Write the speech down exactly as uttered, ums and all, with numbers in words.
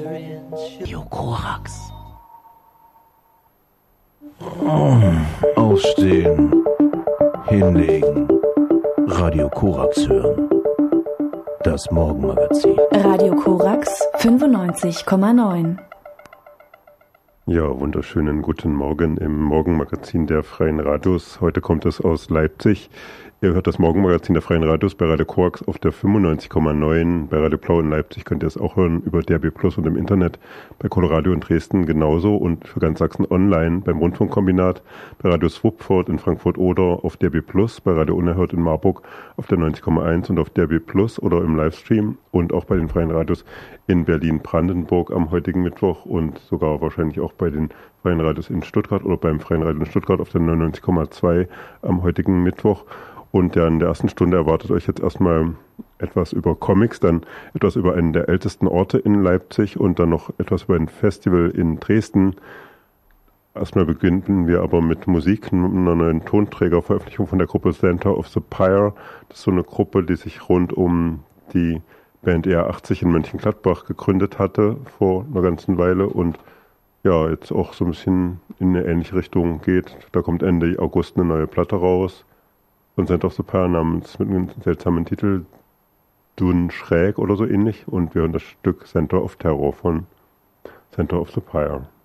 Radio Korax. Aufstehen, hinlegen, Radio Korax hören. Das Morgenmagazin. Radio Korax fünfundneunzig Komma neun. Ja, wunderschönen guten Morgen im Morgenmagazin der Freien Radios. Heute kommt es aus Leipzig. Ihr hört das Morgenmagazin der Freien Radios bei Radio Korax auf der fünfundneunzig Komma neun. Bei Radio Blau in Leipzig könnt ihr es auch hören über D A B Plus und im Internet. Bei Coloradio in Dresden genauso und für ganz Sachsen online beim Rundfunkkombinat. Bei Radio Swupford in Frankfurt-Oder auf D A B Plus. Bei Radio Unerhört in Marburg auf der neunzig Komma eins und auf D A B Plus oder im Livestream. Und auch bei den Freien Radios in Berlin-Brandenburg am heutigen Mittwoch und sogar wahrscheinlich auch bei den Freien Radios in Stuttgart oder beim Freien Radio in Stuttgart auf der neunundneunzig Komma zwei am heutigen Mittwoch. Und ja, in der ersten Stunde erwartet euch jetzt erstmal etwas über Comics, dann etwas über einen der ältesten Orte in Leipzig und dann noch etwas über ein Festival in Dresden. Erstmal beginnen wir aber mit Musik, einer neuen Tonträgerveröffentlichung von der Gruppe Center of the Pyre. Das ist so eine Gruppe, die sich rund um die Band E R achtzig in Mönchengladbach gegründet hatte vor einer ganzen Weile und ja, jetzt auch so ein bisschen in eine ähnliche Richtung geht. Da kommt Ende August eine neue Platte raus. Von Center of the Pyre namens mit einem seltsamen Titel Dun Schräg oder so ähnlich und wir hören das Stück Center of Terror von Center of the Pyre.